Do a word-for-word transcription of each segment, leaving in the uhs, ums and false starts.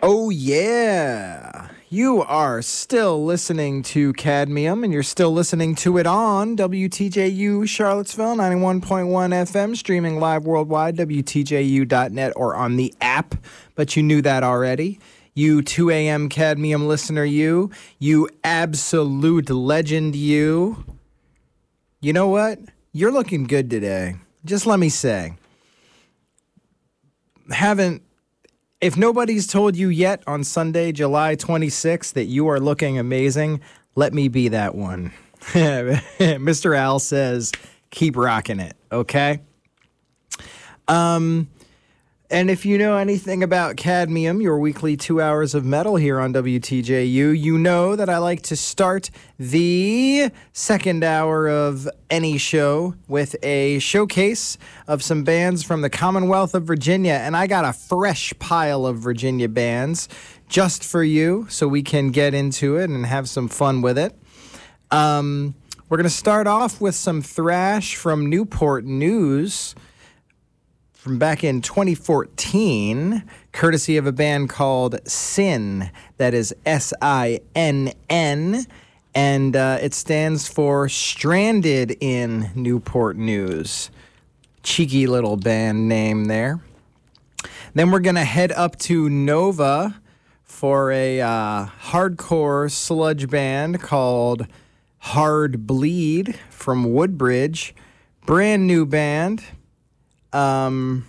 Oh, yeah. You are still listening to Cadmium, and you're still listening to it on W T J U Charlottesville, ninety-one point one F M, streaming live worldwide, W T J U dot net, or on the app, but you knew that already. You two a.m. Cadmium listener, you. You absolute legend, you. You know what? You're looking good today. Just let me say. Haven't... If nobody's told you yet on Sunday, July twenty-sixth, that you are looking amazing, let me be that one. Mister Al says, keep rocking it, okay? Um, and if you know anything about Cadmium, your weekly two hours of metal here on W T J U, you know that I like to start the second hour of any show with a showcase of some bands from the Commonwealth of Virginia. And I got a fresh pile of Virginia bands just for you so we can get into it and have some fun with it. Um, we're going to start off with some thrash from Newport News from back in twenty fourteen, courtesy of a band called Sin. That is S I N N. And uh, it stands for Stranded in Newport News. Cheeky little band name there. Then we're going to head up to Nova for a uh, hardcore sludge band called Hard Bleed from Woodbridge. Brand new band. Um,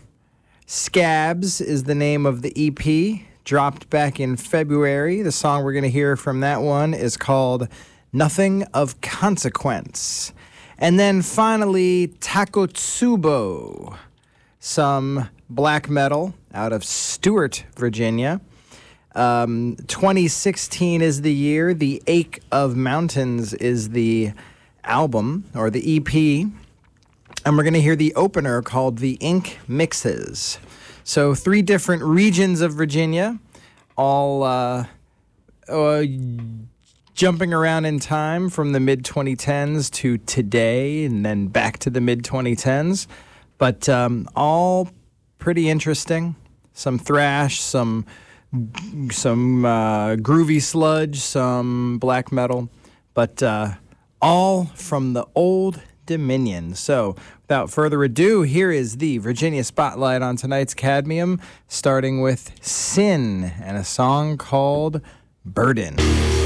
Scabs is the name of the E P. Dropped back in February. The song we're going to hear from that one is called Nothing of Consequence. And then finally, Takotsubo, some black metal out of Stuart, Virginia. Um, twenty sixteen is the year. The Ache of Mountains is the album, or the E P. And we're going to hear the opener called The Ink Mixes. So three different regions of Virginia, all uh, uh, jumping around in time from the mid twenty tens to today and then back to the mid twenty tens. But um, all pretty interesting. Some thrash, some, some uh, groovy sludge, some black metal. But uh, all from the Old Dominion. So, without further ado, here is the Virginia Spotlight on tonight's Cadmium, starting with Sin and a song called Burden.